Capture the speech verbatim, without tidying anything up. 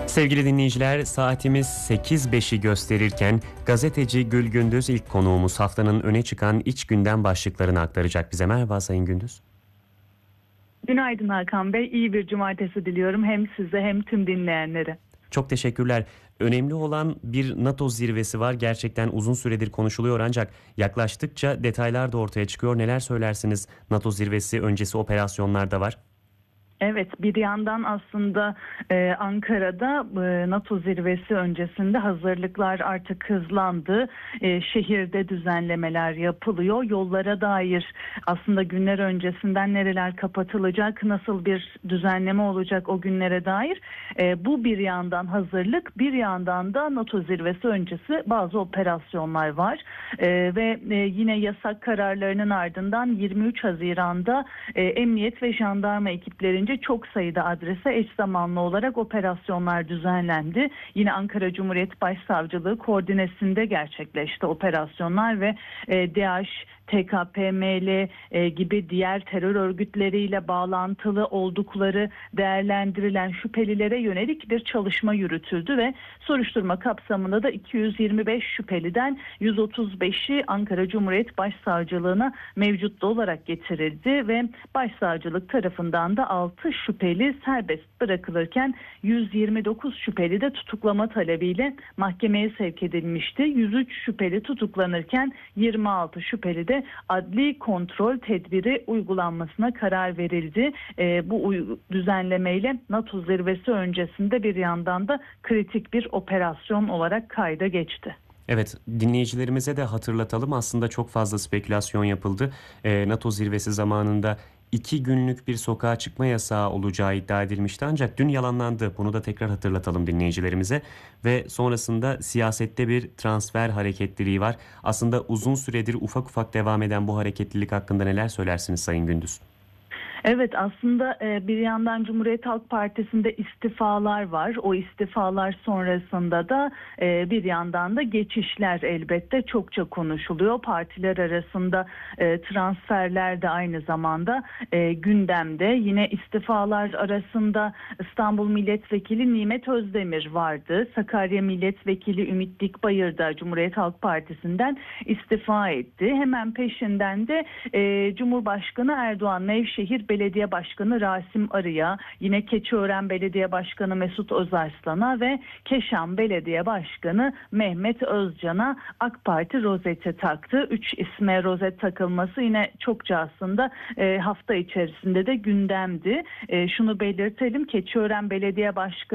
Sevgili dinleyiciler, saatimiz sekiz beşi gösterirken gazeteci Gül Gündüz ilk konuğumuz, haftanın öne çıkan iç gündem başlıklarını aktaracak bize. Merhaba Sayın Gündüz. Günaydın Hakan Bey. İyi bir cumartesi diliyorum hem size hem tüm dinleyenlere. Çok teşekkürler. Önemli olan bir NATO zirvesi var. Gerçekten uzun süredir konuşuluyor ancak yaklaştıkça detaylar da ortaya çıkıyor. Neler söylersiniz? NATO zirvesi öncesi operasyonlar da var. Evet, bir yandan aslında e, Ankara'da e, NATO zirvesi öncesinde hazırlıklar artık hızlandı. E, şehirde düzenlemeler yapılıyor. Yollara dair aslında günler öncesinden nereler kapatılacak, nasıl bir düzenleme olacak o günlere dair. E, bu bir yandan hazırlık, bir yandan da NATO zirvesi öncesi bazı operasyonlar var. E, ve e, yine yasak kararlarının ardından yirmi üç Haziran'da e, emniyet ve jandarma ekiplerin çok sayıda adrese eş zamanlı olarak operasyonlar düzenlendi. Yine Ankara Cumhuriyet Başsavcılığı koordinesinde gerçekleşti operasyonlar ve e, DAEŞ, T K P M L e, gibi diğer terör örgütleriyle bağlantılı oldukları değerlendirilen şüphelilere yönelik bir çalışma yürütüldü ve soruşturma kapsamında da iki yüz yirmi beş şüpheliden yüz otuz beşi Ankara Cumhuriyet Başsavcılığına mevcutlu olarak getirildi ve Başsavcılık tarafından da altı şüpheli serbest bırakılırken yüz yirmi dokuz şüpheli de tutuklama talebiyle mahkemeye sevk edilmişti. yüz üç şüpheli tutuklanırken yirmi altı şüpheli de adli kontrol tedbiri uygulanmasına karar verildi. E, bu uy- düzenlemeyle NATO zirvesi öncesinde bir yandan da kritik bir operasyon olarak kayda geçti. Evet, dinleyicilerimize de hatırlatalım. Aslında çok fazla spekülasyon yapıldı. Ee, NATO zirvesi zamanında iki günlük bir sokağa çıkma yasağı olacağı iddia edilmişti. Ancak dün yalanlandı. Bunu da tekrar hatırlatalım dinleyicilerimize. Ve sonrasında siyasette bir transfer hareketliliği var. Aslında uzun süredir ufak ufak devam eden bu hareketlilik hakkında neler söylersiniz Sayın Gündüz? Evet, aslında bir yandan Cumhuriyet Halk Partisi'nde istifalar var. O istifalar sonrasında da bir yandan da geçişler elbette çokça konuşuluyor. Partiler arasında transferler de aynı zamanda gündemde. Yine istifalar arasında İstanbul Milletvekili Nimet Özdemir vardı. Sakarya Milletvekili Ümit Dikbayır da Cumhuriyet Halk Partisi'nden istifa etti. Hemen peşinden de Cumhurbaşkanı Erdoğan Nevşehir Belediye Başkanı Rasim Arı'ya, yine Keçiören Belediye Başkanı Mesut Özarslan'a ve Keşan Belediye Başkanı Mehmet Özcan'a AK Parti rozeti taktı. Üç isme rozet takılması yine çokça aslında e, hafta içerisinde de gündemdi. E, şunu belirtelim, Keçiören Belediye Başkanı